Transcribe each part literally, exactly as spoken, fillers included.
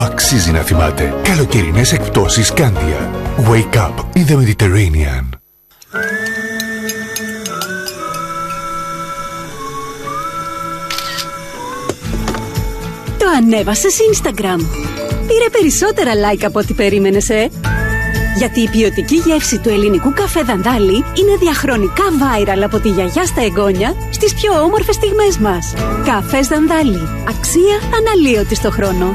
Αξίζει να θυμάται. Καλοκαιρινές εκπτώσεις Scandia. Wake up in the Mediterranean. Το ανέβασες Instagram. Πήρε περισσότερα like από ό,τι περίμενες, ε? Γιατί η ποιοτική γεύση του ελληνικού καφέ Δαντάλη είναι διαχρονικά viral από τη γιαγιά στα εγγόνια στις πιο όμορφες στιγμές μας. Καφές Δαντάλη. Αξία αναλύωτη στο χρόνο.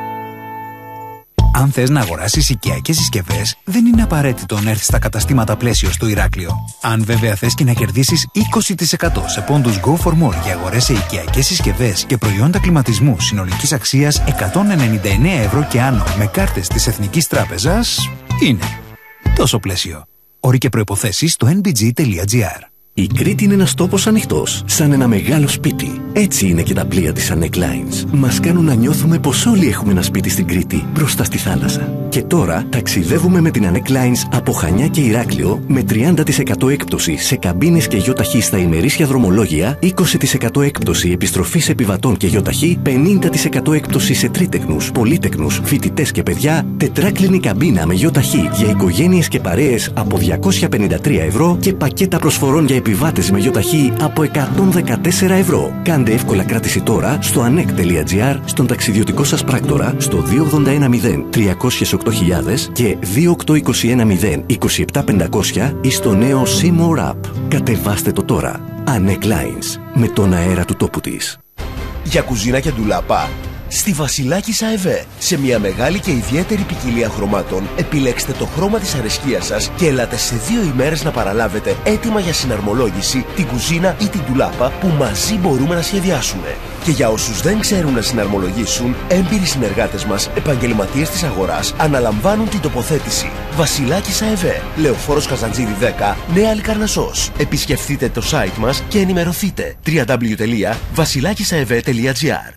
Αν θες να αγοράσεις οικιακές συσκευές, δεν είναι απαραίτητο να έρθεις στα καταστήματα Πλαίσιο στο Ηράκλειο. Αν βέβαια θες και να κερδίσεις είκοσι τοις εκατό σε πόντους Go for More για αγορές σε οικιακές συσκευές και προϊόντα κλιματισμού συνολικής αξίας εκατόν ενενήντα εννέα ευρώ και άνω με κάρτες της Εθνικής Τράπεζας, είναι τόσο Πλαίσιο. Όροι και προϋποθέσεις στο εν μπι τζι τελεία τζι άρ. Η Κρήτη είναι ένας τόπος ανοιχτός, σαν ένα μεγάλο σπίτι. Έτσι είναι και τα πλοία της Anek Lines. Μας κάνουν να νιώθουμε πως όλοι έχουμε ένα σπίτι στην Κρήτη, μπροστά στη θάλασσα. Και τώρα ταξιδεύουμε με την Anek Lines από Χανιά και Ηράκλειο με τριάντα τοις εκατό έκπτωση σε καμπίνες και γιοταχή στα ημερήσια δρομολόγια, είκοσι τοις εκατό έκπτωση επιστροφής επιβατών και γιοταχή, πενήντα τοις εκατό έκπτωση σε τρίτεκνους, πολύτεκνους, φοιτητές και παιδιά, τετράκλινη καμπίνα με γιοταχή για οικογένειες και παρέες από διακόσια πενήντα τρία ευρώ και πακέτα προσφορών για επιβάτες με γιοταχή από εκατόν δεκατέσσερα ευρώ. Κάντε εύκολα κράτηση τώρα στο anek τελεία τζι άρ, στον ταξιδιωτικό σας πράκτορα, στο δύο ογδόντα ένα μηδέν τριακόσια οκτώ χιλιάδες και δύο οκτώ είκοσι ένα μηδέν είκοσι επτά πεντακόσια ή στο νέο Seymour App. Κατεβάστε το τώρα. Anek Lines, με τον αέρα του τόπου της. Για κουζίνα και ντουλάπα, στη Βασιλάκης ΑΕΒ. Σε μια μεγάλη και ιδιαίτερη ποικιλία χρωμάτων, επιλέξτε το χρώμα της αρεσκίας σας και ελάτε σε δύο ημέρες να παραλάβετε έτοιμα για συναρμολόγηση την κουζίνα ή την ντουλάπα που μαζί μπορούμε να σχεδιάσουμε. Και για όσους δεν ξέρουν να συναρμολογήσουν, έμπειροι συνεργάτες μας, επαγγελματίες της αγοράς, αναλαμβάνουν την τοποθέτηση. Βασιλάκης ΑΕΒ, Λεωφόρος Καζαντζίδη δέκα, Νέα Λικαρνασσός. Επισκεφτείτε το site μας και ενημερωθείτε. double-u double-u double-u τελεία βασιλάκισαεβ τελεία τζι άρ.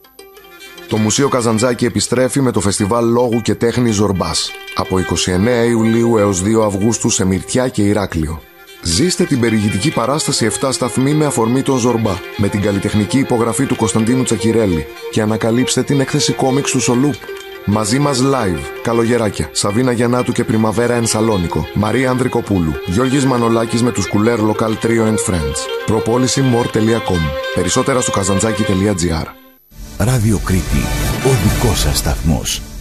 Το Μουσείο Καζαντζάκη επιστρέφει με το φεστιβάλ λόγου και τέχνης Ζορμπάς από είκοσι εννέα Ιουλίου έως δύο Αυγούστου σε Μυρτιά και Ηράκλειο. Ζήστε την περιηγητική παράσταση επτά σταθμοί με αφορμή τον Ζορμπά, με την καλλιτεχνική υπογραφή του Κωνσταντίνου Τσακυρέλη και ανακαλύψτε την έκθεση κόμιξ του Σολούπ. Μαζί μας live, καλογεράκια, Σαβίνα Γιαννάτου και Πριμαβέρα εν Σαλόνικο, Μαρία Ανδρικοπούλου, Γιώργης Μανολάκης με τους Κουλέρ Local Trio and Friends. Προπόληση more τελεία com. Περισσότερα στο καζαντζάκι τελεία τζι άρ. Ράδιο Κρήτη, ο δικός σας σταθμός.